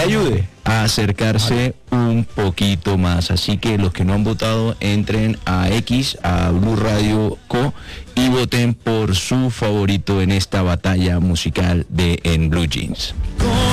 ayude a acercarse un poquito más. Así que los que no han votado, entren a X, a Blue Radio Co, y voten por su favorito en esta batalla musical de En Blue Jeans.